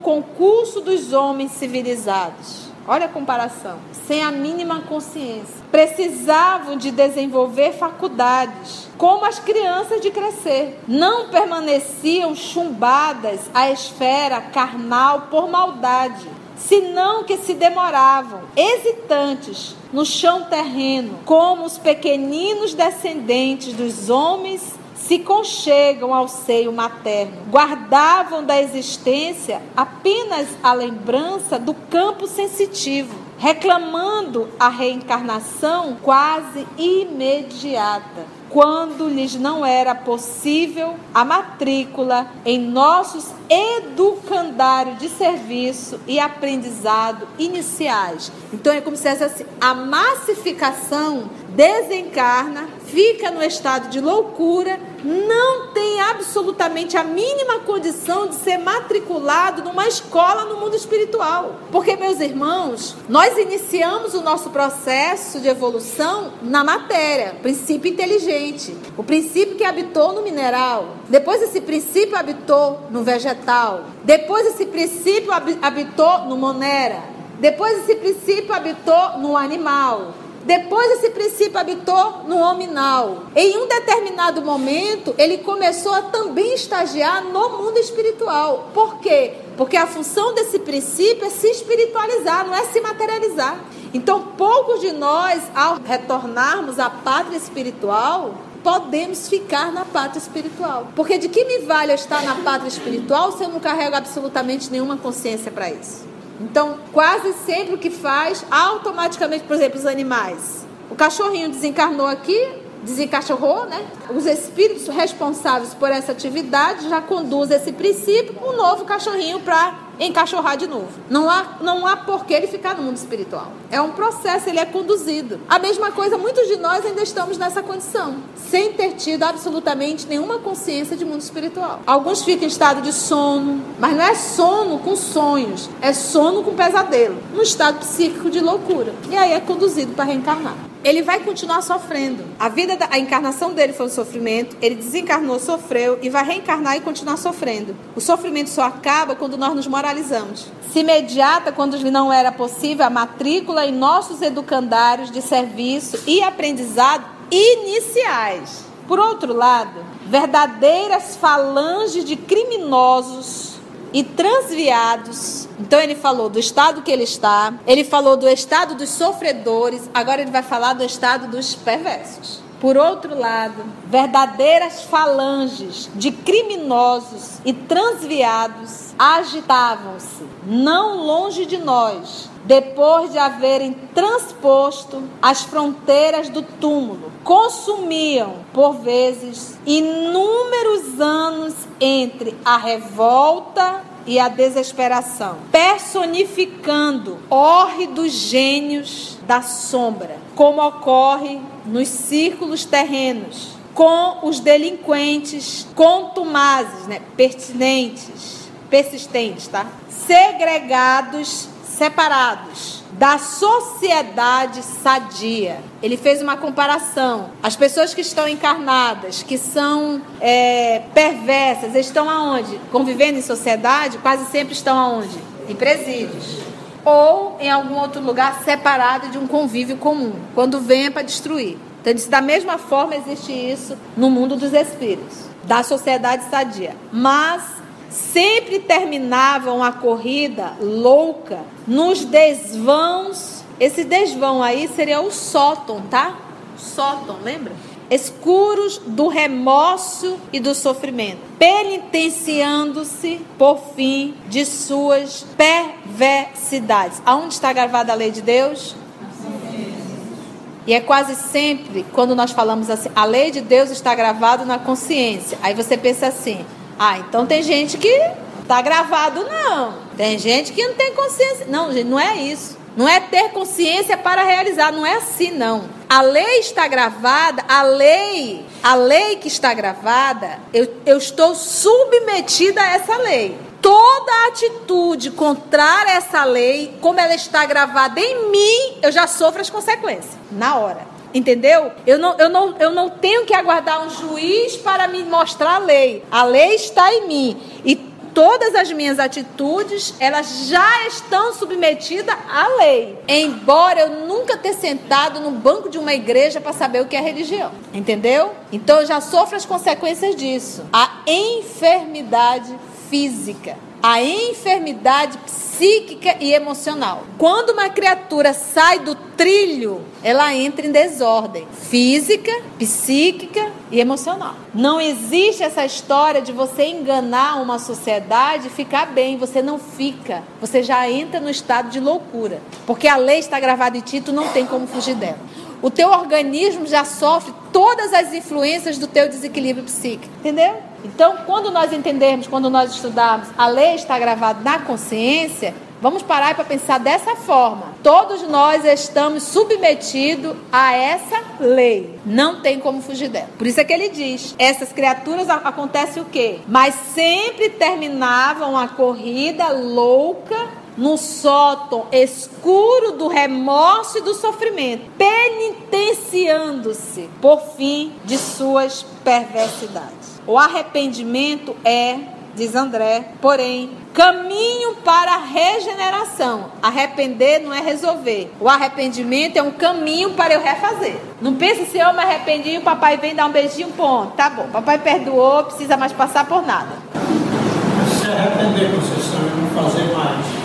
concurso dos homens civilizados. Olha a comparação. Sem a mínima consciência. Precisavam de desenvolver faculdades, como as crianças de crescer. Não permaneciam chumbadas à esfera carnal por maldade, senão que se demoravam, hesitantes, no chão terreno, como os pequeninos descendentes dos homens se conchegam ao seio materno. Guardavam da existência apenas a lembrança do campo sensitivo, reclamando a reencarnação quase imediata, quando lhes não era possível a matrícula em nossos educandários de serviço e aprendizado iniciais. Então é como se fosse assim, a massificação desencarna, fica no estado de loucura, não tem absolutamente a mínima condição de ser matriculado numa escola no mundo espiritual. Porque, meus irmãos, nós iniciamos o nosso processo de evolução na matéria, princípio inteligente, o princípio que habitou no mineral, depois esse princípio habitou no vegetal, depois esse princípio habitou no monera, depois esse princípio habitou no animal, depois esse princípio habitou no hominal. Em um determinado momento, ele começou a também estagiar no mundo espiritual. Por quê? Porque a função desse princípio é se espiritualizar, não é se materializar. Então, poucos de nós, ao retornarmos à pátria espiritual, podemos ficar na pátria espiritual. Porque de que me vale eu estar na pátria espiritual se eu não carrego absolutamente nenhuma consciência para isso? Então, quase sempre o que faz, automaticamente, por exemplo, os animais. O cachorrinho desencarnou aqui, desencachorrou, né? Os espíritos responsáveis por essa atividade já conduzem esse princípio, um novo cachorrinho para encachorrar de novo. Não há por que ele ficar no mundo espiritual. É um processo, ele é conduzido. A mesma coisa, muitos de nós ainda estamos nessa condição, sem ter tido absolutamente nenhuma consciência de mundo espiritual. Alguns ficam em estado de sono, mas não é sono com sonhos, é sono com pesadelo, num estado psíquico de loucura. E aí é conduzido para reencarnar. Ele vai continuar sofrendo. A encarnação dele foi um sofrimento, ele desencarnou, sofreu e vai reencarnar e continuar sofrendo. O sofrimento só acaba quando nós nos moralizamos. Se imediata quando não era possível a matrícula em nossos educandários de serviço e aprendizado iniciais. Por outro lado, verdadeiras falanges de criminosos e transviados. Então ele falou do estado que ele está, ele falou do estado dos sofredores, agora ele vai falar do estado dos perversos. Por outro lado, verdadeiras falanges de criminosos e transviados agitavam-se, não longe de nós, depois de haverem transposto as fronteiras do túmulo. Consumiam, por vezes, inúmeros anos entre a revolta e a desesperação, personificando hórridos gênios da sombra, como ocorre nos círculos terrenos, com os delinquentes contumazes, persistentes, tá? Segregados, separados da sociedade sadia. Ele fez uma comparação. As pessoas que estão encarnadas, que são perversas, estão aonde? Convivendo em sociedade, quase sempre estão aonde? Em presídios. Ou em algum outro lugar separado de um convívio comum, quando vem é para destruir. Então, da mesma forma existe isso no mundo dos espíritos, da sociedade sadia. Mas sempre terminavam a corrida louca nos desvãos. Esse desvão aí seria o sótão, tá? Sótão, lembra? Escuros do remorso e do sofrimento, penitenciando-se, por fim, de suas perversidades. Aonde está gravada a lei de Deus? E é quase sempre, quando nós falamos assim, a lei de Deus está gravada na consciência. Aí você pensa assim, então tem gente que está gravado, não. Tem gente que não tem consciência. Não, gente, não é isso. Não é ter consciência para realizar, não é assim, não. A lei está gravada, a lei que está gravada, eu estou submetida a essa lei. Toda atitude contrária a essa lei, como ela está gravada em mim, eu já sofro as consequências, na hora. Entendeu? Eu não tenho que aguardar um juiz para me mostrar a lei. A lei está em mim. E todas as minhas atitudes, elas já estão submetidas à lei. Embora eu nunca ter sentado no banco de uma igreja para saber o que é religião. Entendeu? Então eu já sofro as consequências disso. A enfermidade física, a enfermidade psíquica e emocional. Quando uma criatura sai do trilho, ela entra em desordem física, psíquica e emocional. Não existe essa história de você enganar uma sociedade e ficar bem. Você não fica. Você já entra no estado de loucura. Porque a lei está gravada em ti, tu não tem como fugir dela. O teu organismo já sofre todas as influências do teu desequilíbrio psíquico. Entendeu? Então, quando nós entendermos, quando nós estudarmos, a lei está gravada na consciência, vamos parar para pensar dessa forma. Todos nós estamos submetidos a essa lei. Não tem como fugir dela. Por isso é que ele diz, essas criaturas acontece o quê? Mas sempre terminavam a corrida louca no sótão escuro do remorso e do sofrimento, penitenciando-se por fim de suas perversidades. O arrependimento é, diz André, porém, caminho para a regeneração. Arrepender não é resolver. O arrependimento é um caminho para eu refazer. Não pense se eu me arrependi e o papai vem dar um beijinho, ponto. Tá bom, papai perdoou, precisa mais passar por nada. Se arrepender, você sabe não fazer mais.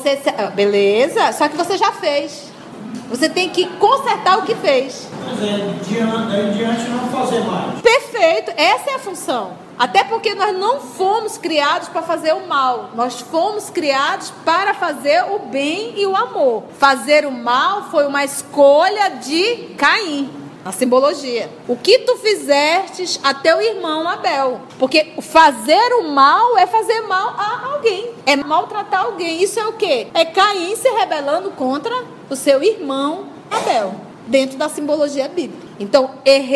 Beleza, só que você já fez. Você tem que consertar o que fez. Mas daí em diante não fazer mais. Perfeito, essa é a função. Até porque nós não fomos criados para fazer o mal. Nós fomos criados para fazer o bem e o amor. Fazer o mal foi uma escolha de Caim. A simbologia. O que tu fizestes a teu irmão Abel. Porque fazer o mal é fazer mal a alguém. É maltratar alguém. Isso é o quê? É Caim se rebelando contra o seu irmão Abel. Dentro da simbologia bíblica. Então,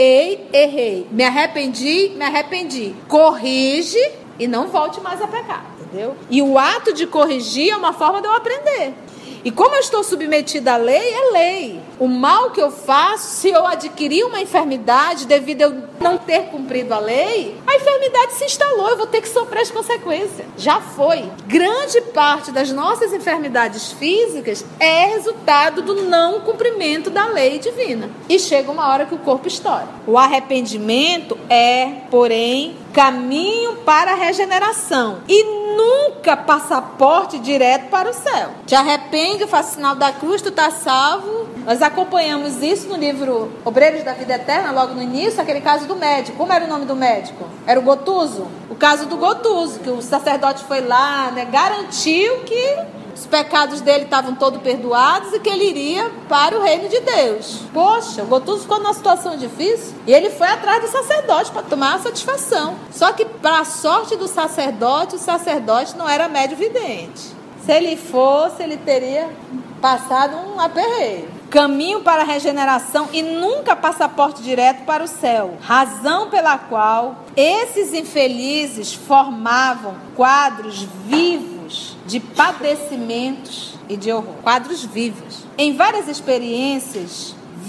errei. Me arrependi. Corrige e não volte mais a pecar. Entendeu? E o ato de corrigir é uma forma de eu aprender. E como eu estou submetida à lei, é lei. O mal que eu faço, se eu adquirir uma enfermidade devido a eu não ter cumprido a lei, a enfermidade se instalou, eu vou ter que sofrer as consequências. Já foi. Grande parte das nossas enfermidades físicas é resultado do não cumprimento da lei divina. E chega uma hora que o corpo estoura. O arrependimento é, porém, caminho para a regeneração e nunca passaporte direto para o céu. Te arrepende, faz o sinal da cruz, tu está salvo. Nós acompanhamos isso no livro Obreiros da Vida Eterna, logo no início, aquele caso do médico. Como era o nome do médico? Era o Gotuso? O caso do Gotuso, que o sacerdote foi lá, né, garantiu que os pecados dele estavam todos perdoados e que ele iria para o reino de Deus. Poxa, o Gotuso ficou numa situação difícil e ele foi atrás do sacerdote para tomar a satisfação. Só que, para a sorte do sacerdote, o sacerdote não era médio vidente. Se ele fosse, ele teria passado um aperreio. Caminho para a regeneração e nunca passaporte direto para o céu. Razão pela qual esses infelizes formavam quadros vivos de padecimentos e de horror. Quadros vivos. Em várias experiências,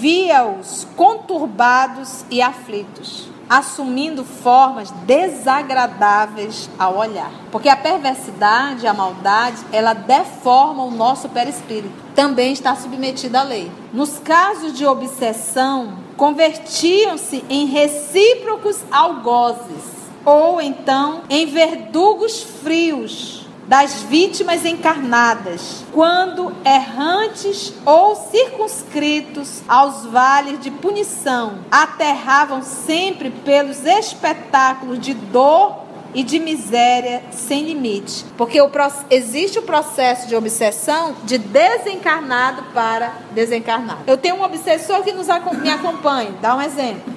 via-os conturbados e aflitos, assumindo formas desagradáveis ao olhar. Porque a perversidade, a maldade, ela deforma o nosso perispírito. Também está submetida à lei. Nos casos de obsessão, convertiam-se em recíprocos algozes, ou então em verdugos frios das vítimas encarnadas, quando errantes ou circunscritos aos vales de punição, aterravam sempre pelos espetáculos de dor e de miséria sem limite. Porque existe o processo de obsessão de desencarnado para desencarnado. Eu tenho um obsessor que me acompanha, dá um exemplo.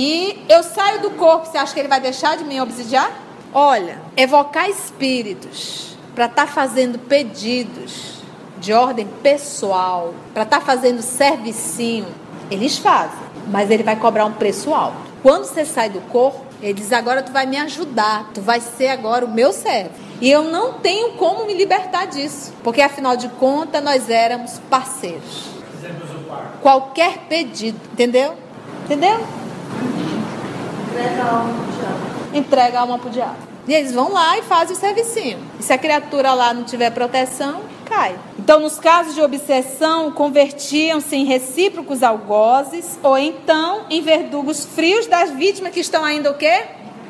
E eu saio do corpo, você acha que ele vai deixar de me obsidiar? Olha, evocar espíritos para estar fazendo pedidos de ordem pessoal, para estar fazendo servicinho, eles fazem, mas ele vai cobrar um preço alto. Quando você sai do corpo, ele diz, agora tu vai me ajudar, tu vai ser agora o meu servo. E eu não tenho como me libertar disso, porque afinal de contas nós éramos parceiros. Qualquer pedido, entendeu? Entendeu? Entrega a alma pro diabo. E eles vão lá e fazem o servicinho. E se a criatura lá não tiver proteção, cai. Então, nos casos de obsessão, convertiam-se em recíprocos algozes, ou então em verdugos frios das vítimas que estão ainda o quê?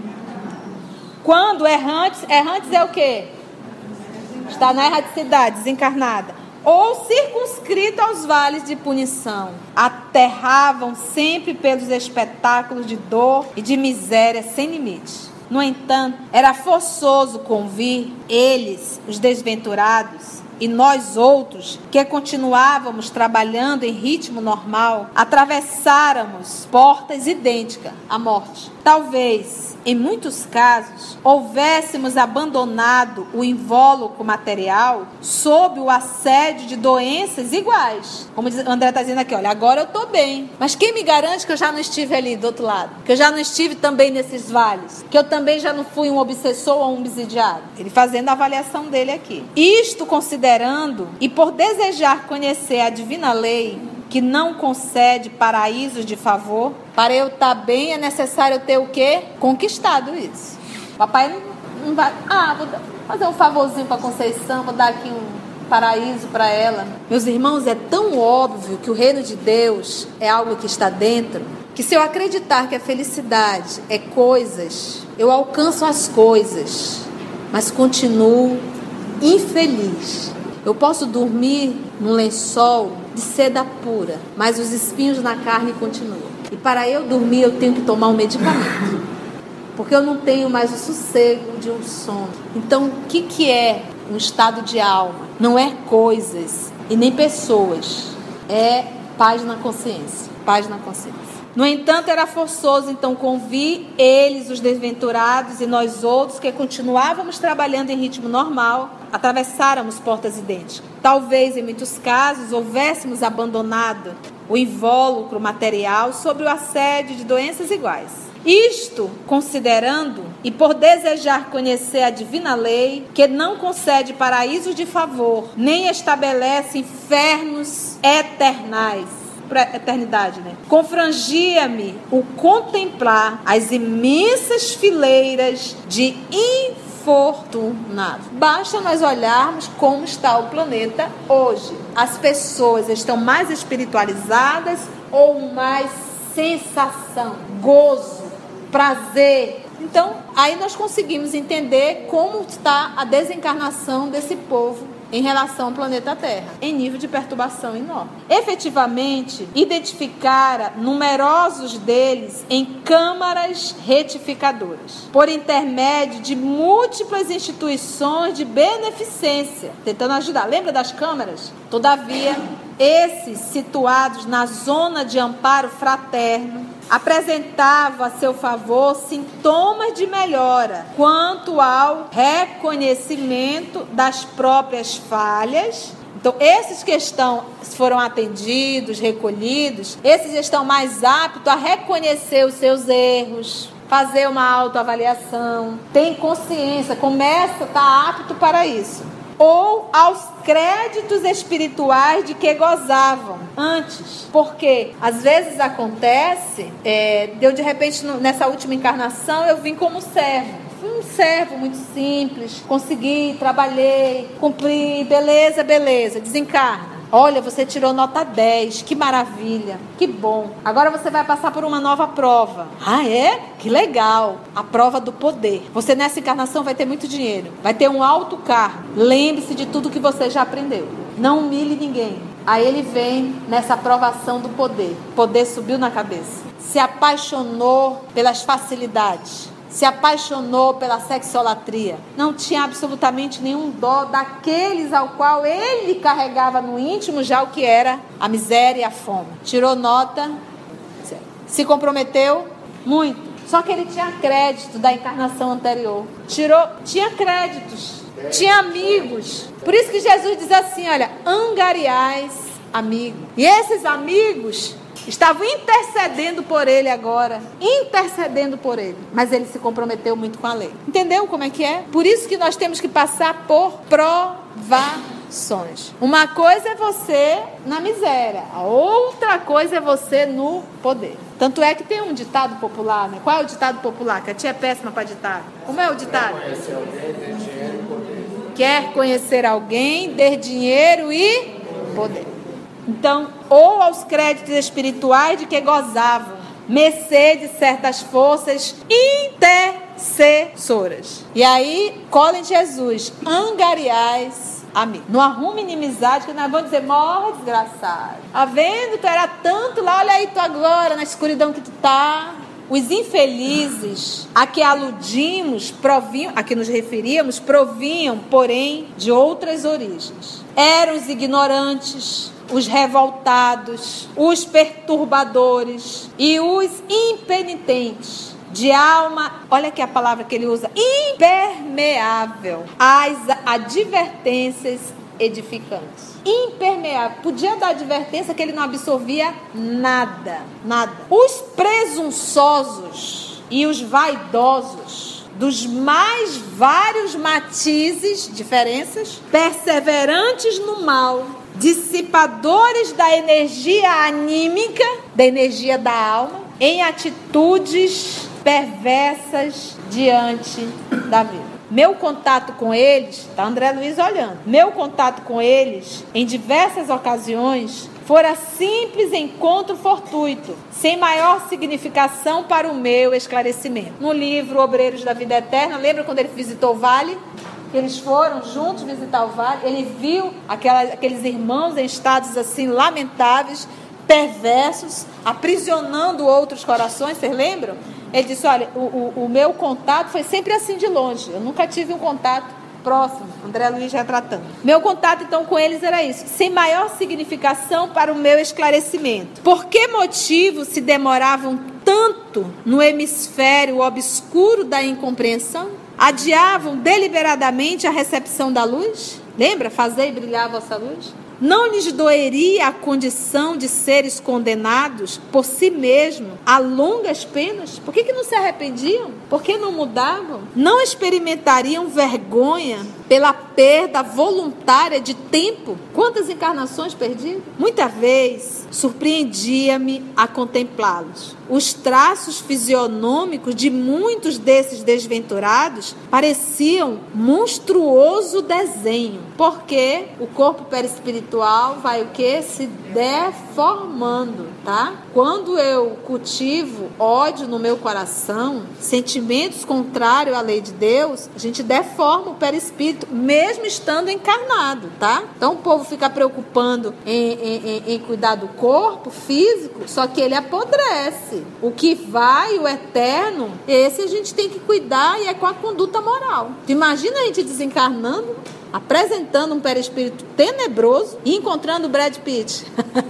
Quando errantes é o quê? Está na erraticidade, desencarnada. Ou circunscrita aos vales de punição. Aterravam sempre pelos espetáculos de dor e de miséria sem limite. No entanto, era forçoso convir eles, os desventurados, e nós outros, que continuávamos trabalhando em ritmo normal, atravessáramos portas idênticas à morte. Talvez, em muitos casos, houvéssemos abandonado o invólucro material sob o assédio de doenças iguais. Como o André está dizendo aqui, olha, agora eu estou bem. Mas quem me garante que eu já não estive ali do outro lado? Que eu já não estive também nesses vales? Que eu também já não fui um obsessor ou um obsidiado? Ele fazendo a avaliação dele aqui. Isto considerando e por desejar conhecer a divina lei, que não concede paraísos de favor, para eu estar bem é necessário ter o quê? Conquistado isso. Papai não vai... vou fazer um favorzinho para Conceição, vou dar aqui um paraíso para ela. Meus irmãos, é tão óbvio que o reino de Deus é algo que está dentro, que se eu acreditar que a felicidade é coisas, eu alcanço as coisas, mas continuo infeliz. Eu posso dormir num lençol de seda pura, mas os espinhos na carne continuam. E para eu dormir, eu tenho que tomar um medicamento, porque eu não tenho mais o sossego de um sono. Então, o que é um estado de alma? Não é coisas e nem pessoas, é paz na consciência. Paz na consciência. No entanto, era forçoso, então, convir eles, os desventurados, e nós outros, que continuávamos trabalhando em ritmo normal, atravessáramos portas idênticas. Talvez, em muitos casos, houvéssemos abandonado o invólucro material sob o assédio de doenças iguais. Isto considerando e por desejar conhecer a divina lei, que não concede paraísos de favor, nem estabelece infernos eternais. Eternidade, né? Confrangia-me o contemplar as imensas fileiras de infortunados. Basta nós olharmos como está o planeta hoje. As pessoas estão mais espiritualizadas ou mais sensação, gozo, prazer? Então, aí nós conseguimos entender como está a desencarnação desse povo em relação ao planeta Terra, em nível de perturbação enorme. Efetivamente, identificara numerosos deles em câmaras retificadoras, por intermédio de múltiplas instituições de beneficência, tentando ajudar. Lembra das câmaras? Todavia, esses situados na zona de amparo fraterno, apresentavam a seu favor sintomas de melhora quanto ao reconhecimento das próprias falhas. Então, esses que foram atendidos, recolhidos, esses estão mais aptos a reconhecer os seus erros, fazer uma autoavaliação, tem consciência, começa a estar apto para isso. Ou aos créditos espirituais de que gozavam antes. Porque às vezes acontece, de repente nessa última encarnação eu vim como servo. Fui um servo muito simples, consegui, trabalhei, cumpri, beleza, desencarna. Olha, você tirou nota 10, que maravilha, que bom. Agora você vai passar por uma nova prova. Ah, é? Que legal. A prova do poder. Você nessa encarnação vai ter muito dinheiro, vai ter um alto carro. Lembre-se de tudo que você já aprendeu. Não humilhe ninguém. Aí ele vem nessa aprovação do poder. O poder subiu na cabeça. Se apaixonou pelas facilidades. Se apaixonou pela sexolatria. Não tinha absolutamente nenhum dó daqueles ao qual ele carregava no íntimo já o que era a miséria e a fome. Tirou nota, se comprometeu muito. Só que ele tinha crédito da encarnação anterior. Tinha créditos, tinha amigos. Por isso que Jesus diz assim, olha, angariais amigos. E esses amigos estavam intercedendo por ele agora. Intercedendo por ele. Mas ele se comprometeu muito com a lei. Entendeu como é que é? Por isso que nós temos que passar por provações. condições. Uma coisa é você na miséria, a outra coisa é você no poder. Tanto é que tem um ditado popular, né? Qual é o ditado popular? Que a tia é péssima para ditado. Como é o ditado? Quer conhecer alguém, dê dinheiro e poder. Então, ou aos créditos espirituais de que gozavam, mercê de certas forças intercessoras. E aí, colhem Jesus, angariais a mim. Não arrume inimizade, que nós vamos dizer, morre desgraçado. Tá vendo? Tu era tanto lá, olha aí tu agora, na escuridão que tu tá. Os infelizes a que aludimos, a que nos referíamos, provinham, porém, de outras origens. Eram os ignorantes, os revoltados, os perturbadores e os impenitentes, de alma, olha aqui a palavra que ele usa, impermeável às advertências edificantes. Impermeável, podia dar advertência que ele não absorvia nada. Os presunçosos e os vaidosos, dos mais vários matizes, diferenças, perseverantes no mal, dissipadores da energia anímica, da energia da alma, em atitudes perversas diante da vida. Meu contato com eles, tá André Luiz olhando, meu contato com eles, em diversas ocasiões, fora simples encontro fortuito, sem maior significação para o meu esclarecimento. No livro Obreiros da Vida Eterna, lembra quando ele visitou o vale? Eles foram juntos visitar o vale, ele viu aqueles irmãos em estados assim lamentáveis, perversos, aprisionando outros corações, vocês lembram? Ele disse, olha, o meu contato foi sempre assim de longe, eu nunca tive um contato próximo, André Luiz retratando. Meu contato então com eles era isso, sem maior significação para o meu esclarecimento. Por que motivo se demoravam tanto no hemisfério obscuro da incompreensão? Adiavam deliberadamente a recepção da luz? Lembra? Fazei brilhar a vossa luz? Não lhes doeria a condição de seres condenados por si mesmos a longas penas? Por que não se arrependiam? Por que não mudavam? Não experimentariam vergonha pela perda voluntária de tempo? Quantas encarnações perdidas? Muita vez surpreendia-me a contemplá-los. Os traços fisionômicos de muitos desses desventurados pareciam monstruoso desenho, porque o corpo perispiritual vai o quê? Se deformando, tá? Quando eu cultivo ódio no meu coração, sentimentos contrários à lei de Deus, a gente deforma o perispírito, mesmo estando encarnado, tá? Então o povo fica preocupando em cuidar do corpo físico, só que ele apodrece. O que vai, o eterno, esse a gente tem que cuidar e é com a conduta moral. Tu imagina a gente desencarnando, apresentando um perispírito tenebroso e encontrando o Brad Pitt.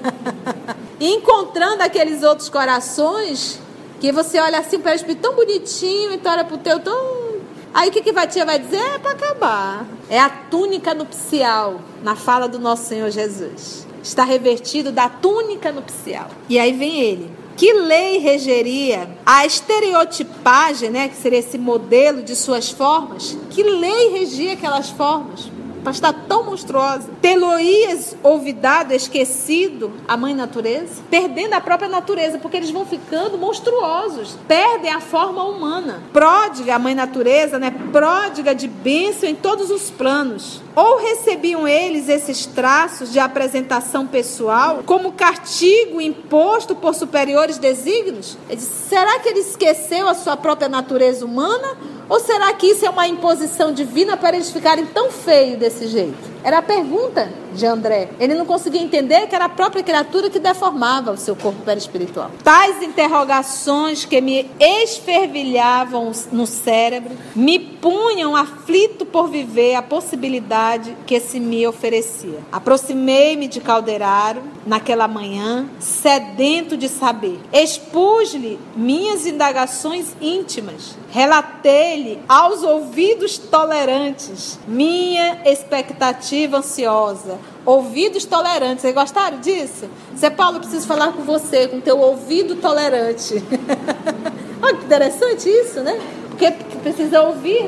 E encontrando aqueles outros corações que você olha assim, o perispírito tão bonitinho, então olha pro teu tão... Aí o que a tia vai dizer? É para acabar. É a túnica nupcial, na fala do nosso Senhor Jesus. Está revertido da túnica nupcial. E aí vem ele. Que lei regeria a estereotipagem, né, que seria esse modelo de suas formas? Que lei regia aquelas formas? Para estar tão monstruosa. Tê-lo-ias olvidado, esquecido a mãe natureza? Perdendo a própria natureza, porque eles vão ficando monstruosos. Perdem a forma humana. Pródiga a mãe natureza, né? Pródiga de bênção em todos os planos. Ou recebiam eles esses traços de apresentação pessoal como castigo imposto por superiores desígnios? Será que ele esqueceu a sua própria natureza humana? Ou será que isso é uma imposição divina para eles ficarem tão feios desse jeito? Era a pergunta de André. Ele não conseguia entender que era a própria criatura que deformava o seu corpo perispiritual. Tais interrogações que me esfervilhavam no cérebro, me punham aflito por viver a possibilidade que se me oferecia. Aproximei-me de Calderaro naquela manhã, sedento de saber. Expus-lhe minhas indagações íntimas. Relatei-lhe aos ouvidos tolerantes minha expectativa ansiosa. Ouvidos tolerantes. Vocês gostaram disso? Zé Paulo, eu preciso falar com você, com teu ouvido tolerante. Olha que interessante isso, né? Porque precisa ouvir, né?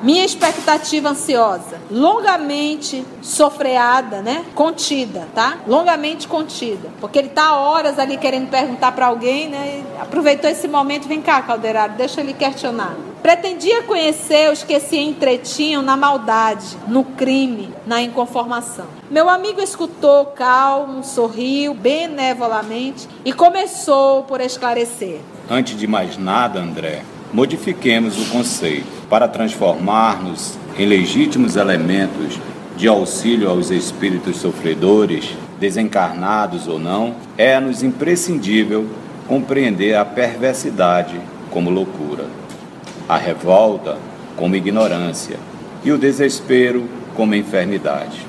Minha expectativa ansiosa, longamente sofreada, né? Contida, tá? Longamente contida. Porque ele está horas ali querendo perguntar para alguém, né? E aproveitou esse momento, vem cá, Calderaro, deixa ele questionar. Pretendia conhecer os que se entretinham na maldade, no crime, na inconformação. Meu amigo escutou calmo, sorriu benevolamente e começou por esclarecer. Antes de mais nada, André, modifiquemos o conceito para transformar-nos em legítimos elementos de auxílio aos espíritos sofredores, desencarnados ou não. É-nos imprescindível compreender a perversidade como loucura, a revolta como ignorância e o desespero como enfermidade.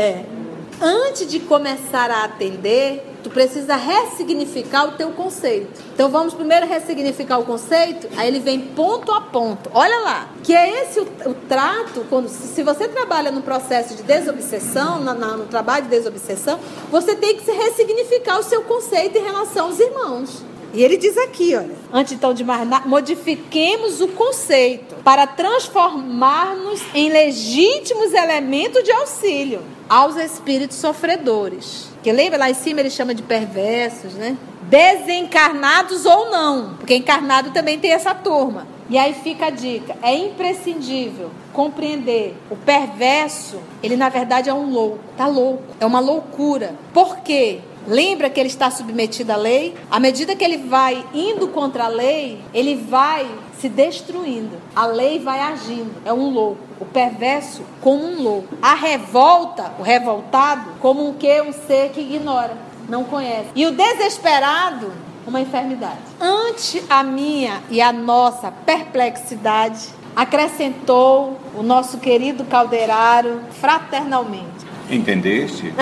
Antes de começar a atender, tu precisa ressignificar o teu conceito. Então vamos primeiro ressignificar o conceito, aí ele vem ponto a ponto. Olha lá, que é esse o trato, se você trabalha no processo de desobsessão, no trabalho de desobsessão, você tem que ressignificar o seu conceito em relação aos irmãos. E ele diz aqui, olha, antes então de mais nada, modifiquemos o conceito para transformar-nos em legítimos elementos de auxílio aos espíritos sofredores. Que lembra lá em cima ele chama de perversos, né? Desencarnados ou não, porque encarnado também tem essa turma. E aí fica a dica, é imprescindível compreender o perverso, ele na verdade é um louco, tá louco, é uma loucura. Por quê? Lembra que ele está submetido à lei? À medida que ele vai indo contra a lei, ele vai se destruindo. A lei vai agindo. É um louco. O perverso como um louco. A revolta, o revoltado, como um quê? Um ser que ignora, não conhece. E o desesperado, uma enfermidade. Ante a minha e a nossa perplexidade, acrescentou o nosso querido Calderaro fraternalmente. Entendeste?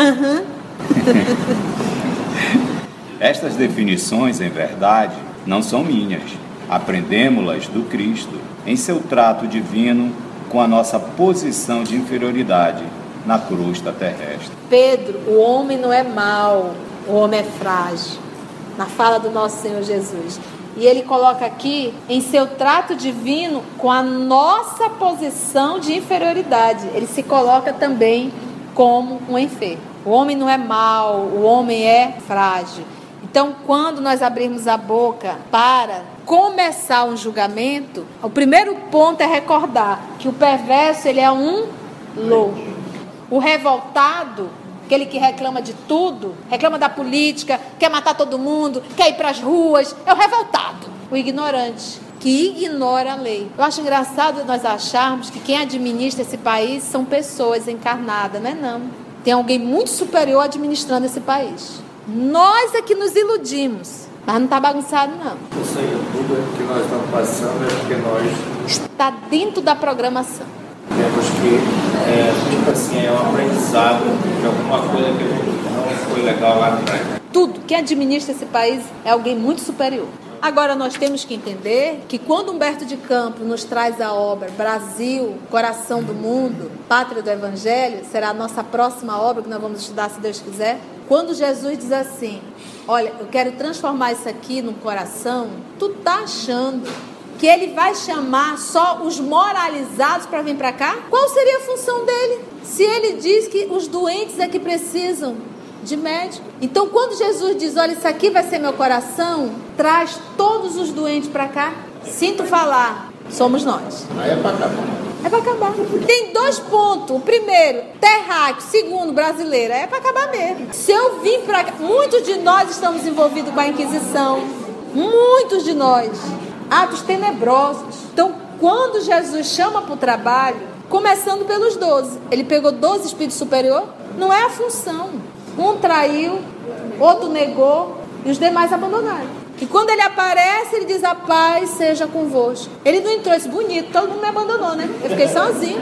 Estas definições, em verdade, não são minhas. Aprendemos-las do Cristo, em seu trato divino com a nossa posição de inferioridade na crosta terrestre. Pedro, o homem não é mau, o homem é frágil. Na fala do nosso Senhor Jesus. E ele coloca aqui, em seu trato divino com a nossa posição de inferioridade. Ele se coloca também como um enfermo. O homem não é mau, o homem é frágil. Então, quando nós abrirmos a boca para começar um julgamento, o primeiro ponto é recordar que o perverso, ele é um louco. O revoltado, aquele que reclama de tudo, reclama da política, quer matar todo mundo, quer ir para as ruas, é o revoltado. O ignorante, que ignora a lei. Eu acho engraçado nós acharmos que quem administra esse país são pessoas encarnadas, não é não. Tem alguém muito superior administrando esse país. Nós é que nos iludimos, mas não está bagunçado não. Isso aí tudo que nós estamos passando é porque nós... Está dentro da programação. Temos que, tipo assim, é um aprendizado de alguma coisa que não foi legal lá atrás. Tudo, quem administra esse país é alguém muito superior. Agora nós temos que entender que quando Humberto de Campos nos traz a obra Brasil, Coração do Mundo, Pátria do Evangelho, será a nossa próxima obra que nós vamos estudar se Deus quiser. Quando Jesus diz assim, olha, eu quero transformar isso aqui num coração, tu tá achando que ele vai chamar só os moralizados para vir para cá? Qual seria a função dele? Se ele diz que os doentes é que precisam de médico. Então, quando Jesus diz, olha, isso aqui vai ser meu coração, traz todos os doentes para cá, sinto falar, somos nós. Aí é para acabar. É para acabar. Tem 2 pontos. O primeiro, terráqueo. Segundo, brasileira. É para acabar mesmo. Se eu vim para cá, muitos de nós estamos envolvidos com a Inquisição. Muitos de nós. Atos tenebrosos. Então, quando Jesus chama para o trabalho, começando pelos 12, ele pegou 12 espíritos superiores, não é a função. Um traiu, outro negou e os demais abandonaram. E quando ele aparece, ele diz, a paz seja convosco. Ele não entrou, disse, bonito, todo mundo me abandonou, né? Eu fiquei sozinho.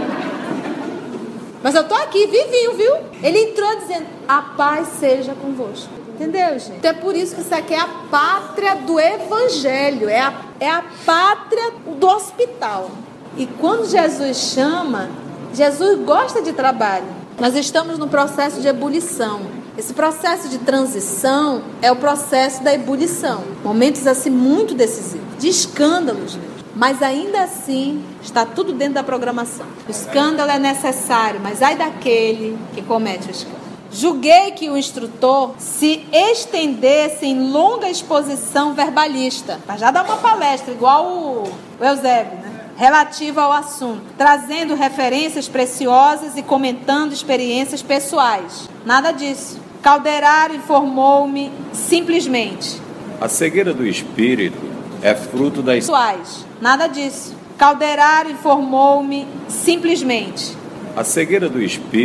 Mas eu tô aqui, vivinho, viu? Ele entrou dizendo, a paz seja convosco. Entendeu, gente? Então é por isso que isso aqui é a pátria do evangelho, é a pátria do hospital. E quando Jesus chama, Jesus gosta de trabalho. Nós estamos no processo de ebulição. Esse processo de transição é o processo da ebulição. Momentos assim muito decisivos, de escândalos mesmo. Mas ainda assim Está tudo dentro da programação. O escândalo é necessário, mas ai daquele que comete o escândalo. Julguei que o instrutor se estendesse em longa exposição verbalista, para já dar uma palestra, igual o Eusébio, né? Relativa ao assunto, trazendo referências preciosas e comentando experiências pessoais. Nada disso. Calderaro informou-me simplesmente. A cegueira do espírito é fruto das... Pessoais. Nada disso. Calderaro informou-me simplesmente. A cegueira do espírito